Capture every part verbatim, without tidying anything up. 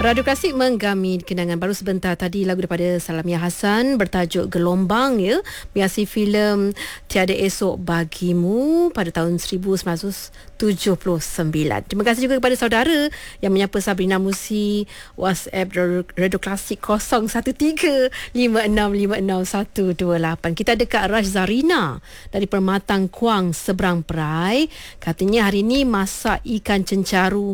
Radio Klasik menggami kenangan baru sebentar tadi lagu daripada Salamiah Hassan bertajuk Gelombang ya, berhasil filem Tiada Esok Bagimu pada tahun seribu sembilan ratus tujuh puluh sembilan. Terima kasih juga kepada saudara yang menyapa Sabrina Musi WhatsApp Radio Klasik kosong satu tiga lima enam lima enam satu dua lapan. Kita ada Kak Raj Zarina dari Permatang Kuang Seberang Perai. Katanya hari ini masak ikan cencaru.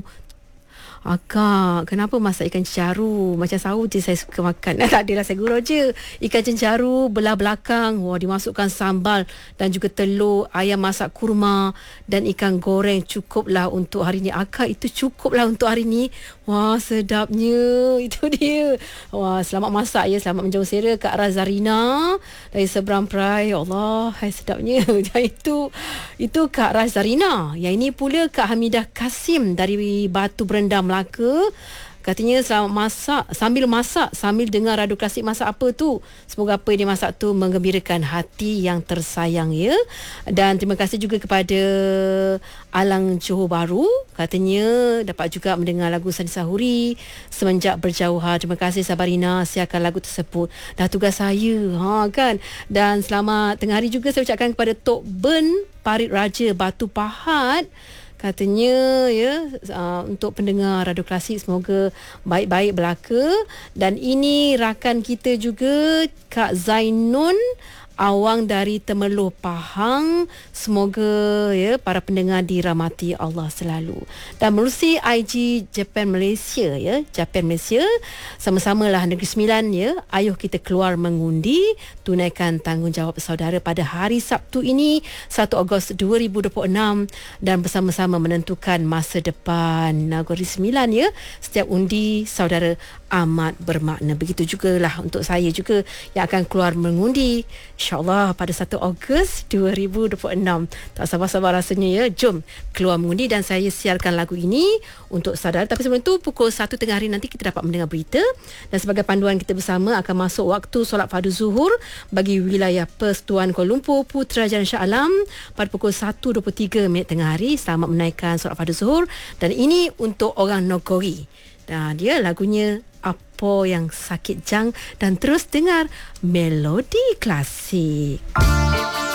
Akak, kenapa masak ikan cencaru? Macam sahur je saya suka makan. Tak adalah, saya gurau je. Ikan cencaru belah belakang, wah, dimasukkan sambal dan juga telur, ayam masak kurma dan ikan goreng. Cukuplah untuk hari ni. Akak, itu cukuplah untuk hari ni. Wah, sedapnya. Itu dia. Wah, selamat masak ya. Selamat menjauh sera Kak Razarina dari Seberang Perai. Ya Allah, hai sedapnya. itu itu Kak Razarina. Yang ini pula Kak Hamidah Kasim dari Batu Berendam Melaka. Katanya selamat masak, sambil masak, sambil dengar Radio Klasik masak apa tu. Semoga apa yang dia masak tu menggembirakan hati yang tersayang ya. Dan terima kasih juga kepada Alang Johor Bahru. Katanya dapat juga mendengar lagu Sandi Sahuri Semenjak Berjauhan. Terima kasih Sabarina, siarkan lagu tersebut. Dah tugas saya, ha kan. Dan selamat tengah hari juga saya ucapkan kepada Tok Ben Parit Raja Batu Pahat. Katanya ya, uh, untuk pendengar Radio Klasik semoga baik-baik belaka. Dan ini rakan kita juga Kak Zainun Awang dari Temerloh Pahang. Semoga ya para pendengar dirahmati Allah selalu. Dan melalui I G Japan Malaysia ya, Japan Malaysia, sama-samalah Negeri Sembilan ya. Ayuh kita keluar mengundi, tunaikan tanggungjawab saudara pada hari Sabtu ini satu Ogos dua ribu dua puluh enam dan bersama-sama menentukan masa depan Negeri Sembilan ya. Setiap undi saudara amat bermakna. Begitu jugalah untuk saya juga yang akan keluar mengundi InsyaAllah pada satu Ogos dua ribu dua puluh enam. Tak sabar-sabar rasanya ya. Jom keluar mengundi dan saya siarkan lagu ini untuk saudara. Tapi sebelum itu pukul satu tengah hari nanti kita dapat mendengar berita. Dan sebagai panduan kita bersama akan masuk waktu solat fardu zuhur bagi wilayah Persatuan Kuala Lumpur Putrajaya Shah Alam pada pukul satu dua puluh tiga minit tengah hari. Selamat menaikkan solat fardu zuhur. Dan ini untuk orang Nogori. Nah, dia lagunya Apa Yang Sakit Jang. Dan terus dengar Melodi Klasik.